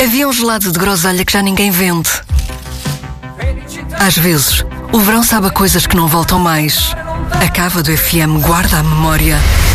Havia um gelado de groselha que já ninguém vende. Às vezes, o verão sabe a coisas que não voltam mais. A cava do FM guarda a memória.